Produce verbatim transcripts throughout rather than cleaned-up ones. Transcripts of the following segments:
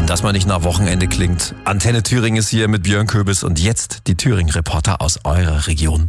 Wenn das mal nicht nach Wochenende klingt. Antenne Thüringen ist hier mit Björn Köbis und jetzt die Thüringen-Reporter aus eurer Region.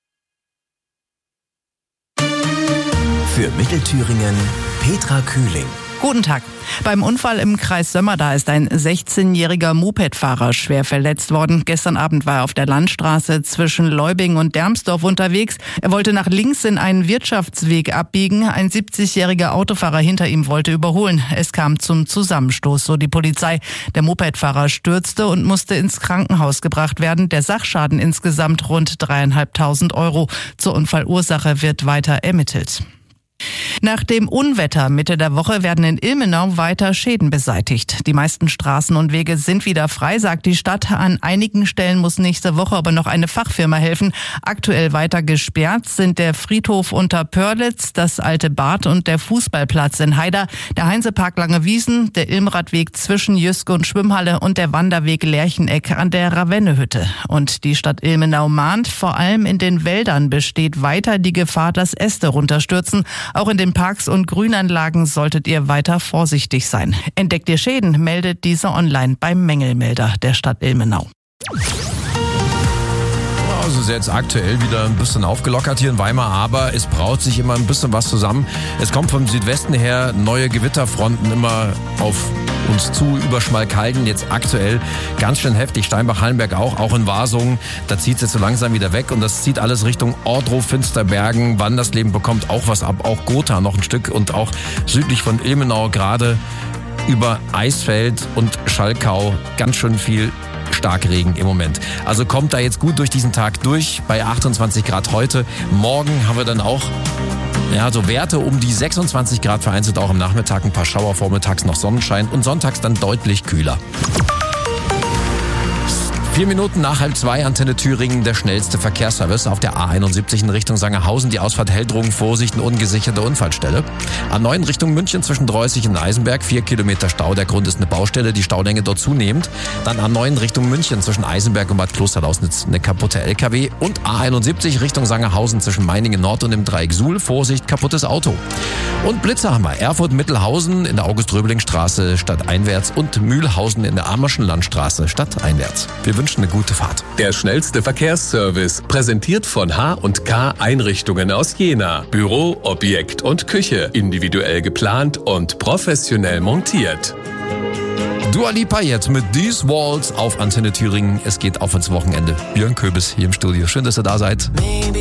Für Mittelthüringen Petra Kühling. Guten Tag. Beim Unfall im Kreis Sömmerda ist ein sechzehnjähriger Mopedfahrer schwer verletzt worden. Gestern Abend war er auf der Landstraße zwischen Leubing und Dermsdorf unterwegs. Er wollte nach links in einen Wirtschaftsweg abbiegen. Ein siebzigjähriger Autofahrer hinter ihm wollte überholen. Es kam zum Zusammenstoß, so die Polizei. Der Mopedfahrer stürzte und musste ins Krankenhaus gebracht werden. Der Sachschaden insgesamt rund dreieinhalbtausend Euro. Zur Unfallursache wird weiter ermittelt. Nach dem Unwetter Mitte der Woche werden in Ilmenau weiter Schäden beseitigt. Die meisten Straßen und Wege sind wieder frei, sagt die Stadt. An einigen Stellen muss nächste Woche aber noch eine Fachfirma helfen. Aktuell weiter gesperrt sind der Friedhof unter Pörlitz, das alte Bad und der Fußballplatz in Haida, der Heinzepark Lange Wiesen, der Ilmradweg zwischen Jüske und Schwimmhalle und der Wanderweg Lercheneck an der Ravennehütte. Und die Stadt Ilmenau mahnt, vor allem in den Wäldern besteht weiter die Gefahr, dass Äste runterstürzen. Auch in den Parks und Grünanlagen solltet ihr weiter vorsichtig sein. Entdeckt ihr Schäden, meldet diese online beim Mängelmelder der Stadt Ilmenau. Also ist jetzt aktuell wieder ein bisschen aufgelockert hier in Weimar, aber es braut sich immer ein bisschen was zusammen. Es kommt vom Südwesten her neue Gewitterfronten immer auf uns zu, über Schmalkalden, jetzt aktuell ganz schön heftig. Steinbach-Hallenberg auch, auch in Wasungen. Da zieht es jetzt so langsam wieder weg und das zieht alles Richtung Ordrow, Finsterbergen. Wandersleben bekommt auch was ab, auch Gotha noch ein Stück und auch südlich von Ilmenau gerade über Eisfeld und Schalkau ganz schön viel Starkregen im Moment. Also kommt da jetzt gut durch diesen Tag durch bei achtundzwanzig Grad heute. Morgen haben wir dann auch ja, so Werte um die sechsundzwanzig Grad, vereinzelt auch am Nachmittag ein paar Schauer, vormittags noch Sonnenschein und sonntags dann deutlich kühler. Vier Minuten nach halb zwei, Antenne Thüringen, der schnellste Verkehrsservice auf der A einundsiebzig in Richtung Sangerhausen. Die Ausfahrt Heldrungen, Vorsicht, eine ungesicherte Unfallstelle. A neun Richtung München zwischen Dreußig und Eisenberg, vier Kilometer Stau. Der Grund ist eine Baustelle, die Staulänge dort zunehmend. Dann A neun Richtung München zwischen Eisenberg und Bad Klosterlausnitz, eine kaputte L K W. Und A einundsiebzig Richtung Sangerhausen zwischen Meiningen Nord und dem Dreieck Suhl. Vorsicht, kaputtes Auto. Und Blitzer haben wir. Erfurt-Mittelhausen in der August-Röbeling-Straße stadteinwärts und Mühlhausen in der Ammerschen Landstraße stadteinwärts. Wir wünschen eine gute Fahrt. Der schnellste Verkehrsservice, präsentiert von H und K Einrichtungen aus Jena. Büro, Objekt und Küche, individuell geplant und professionell montiert. Dua Lipa jetzt mit These Walls auf Antenne Thüringen. Es geht auf ins Wochenende. Björn Köbis hier im Studio. Schön, dass ihr da seid.